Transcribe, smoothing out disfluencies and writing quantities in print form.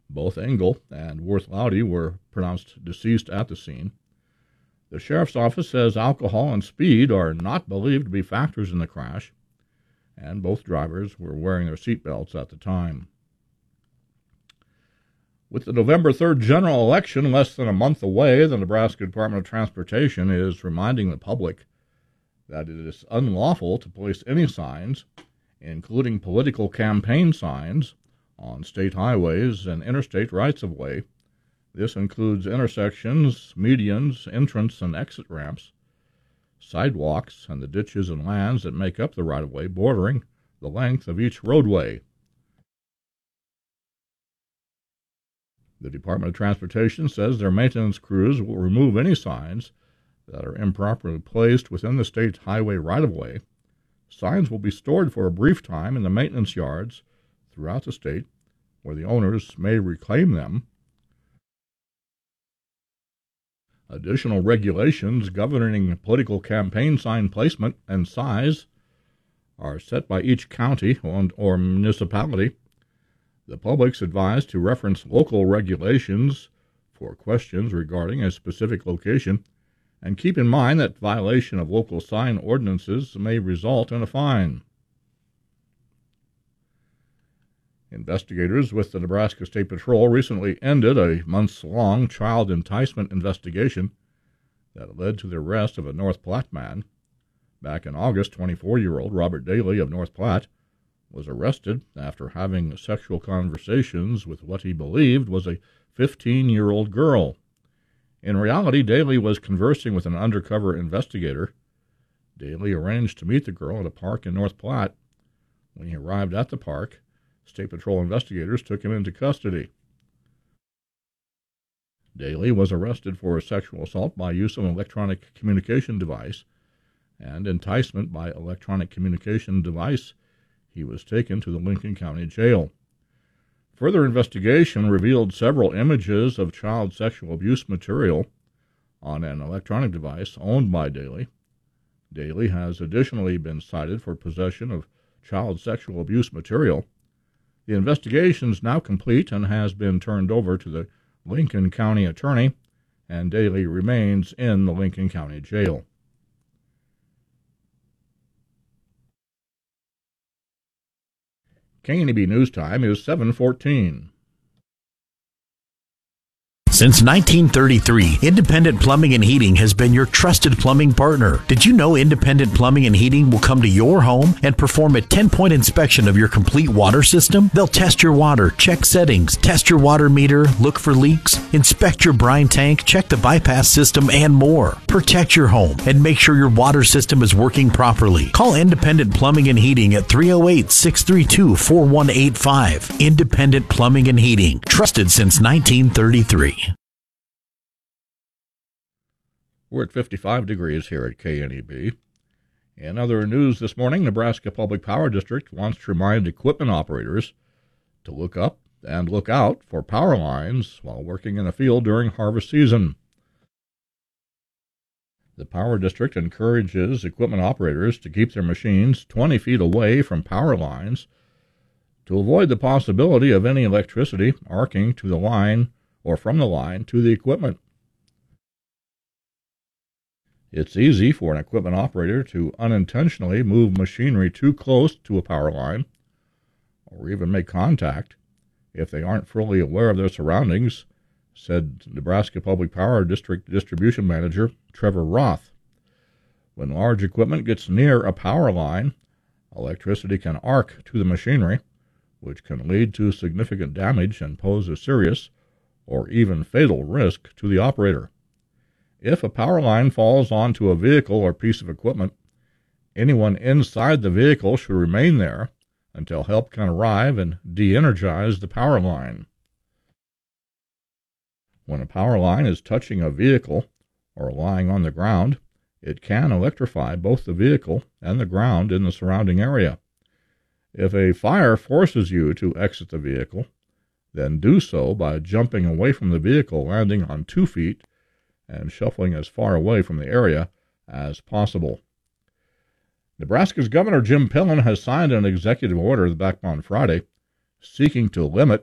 Both Engel and Worth Laudy were pronounced deceased at the scene. The sheriff's office says alcohol and speed are not believed to be factors in the crash, and both drivers were wearing their seatbelts at the time. With the November 3rd general election less than a month away, the Nebraska Department of Transportation is reminding the public that it is unlawful to place any signs, including political campaign signs, on state highways and interstate rights-of-way. This includes intersections, medians, entrance and exit ramps, sidewalks, and the ditches and lands that make up the right-of-way bordering the length of each roadway. The Department of Transportation says their maintenance crews will remove any signs that are improperly placed within the state highway right-of-way. Signs will be stored for a brief time in the maintenance yards throughout the state, where the owners may reclaim them. Additional regulations governing political campaign sign placement and size are set by each county or municipality. The public's advised to reference local regulations for questions regarding a specific location, and keep in mind that violation of local sign ordinances may result in a fine. Investigators with the Nebraska State Patrol recently ended a months-long child enticement investigation that led to the arrest of a North Platte man. Back in August, 24-year-old Robert Daly of North Platte was arrested after having sexual conversations with what he believed was a 15-year-old girl. In reality, Daly was conversing with an undercover investigator. Daly arranged to meet the girl at a park in North Platte. When he arrived at the park, State Patrol investigators took him into custody. Daly was arrested for sexual assault by use of an electronic communication device and enticement by electronic communication device. He was taken to the Lincoln County Jail. Further investigation revealed several images of child sexual abuse material on an electronic device owned by Daly. Daly has additionally been cited for possession of child sexual abuse material. The investigation is now complete and has been turned over to the Lincoln County Attorney, and Daly remains in the Lincoln County Jail. KNEB News Time is 7:14. Since 1933, Independent Plumbing and Heating has been your trusted plumbing partner. Did you know Independent Plumbing and Heating will come to your home and perform a 10-point inspection of your complete water system? They'll test your water, check settings, test your water meter, look for leaks, inspect your brine tank, check the bypass system, and more. Protect your home and make sure your water system is working properly. Call Independent Plumbing and Heating at 308-632-4185. Independent Plumbing and Heating, trusted since 1933. We're at 55 degrees here at KNEB. In other news this morning, Nebraska Public Power District wants to remind equipment operators to look up and look out for power lines while working in a field during harvest season. The Power District encourages equipment operators to keep their machines 20 feet away from power lines to avoid the possibility of any electricity arcing to the line or from the line to the equipment. It's easy for an equipment operator to unintentionally move machinery too close to a power line or even make contact if they aren't fully aware of their surroundings, said Nebraska Public Power District Distribution Manager Trevor Roth. When large equipment gets near a power line, electricity can arc to the machinery, which can lead to significant damage and pose a serious or even fatal risk to the operator. If a power line falls onto a vehicle or piece of equipment, anyone inside the vehicle should remain there until help can arrive and de-energize the power line. When a power line is touching a vehicle or lying on the ground, it can electrify both the vehicle and the ground in the surrounding area. If a fire forces you to exit the vehicle, then do so by jumping away from the vehicle, landing on 2 feet, and shuffling as far away from the area as possible. Nebraska's Governor Jim Pillen has signed an executive order back on Friday seeking to limit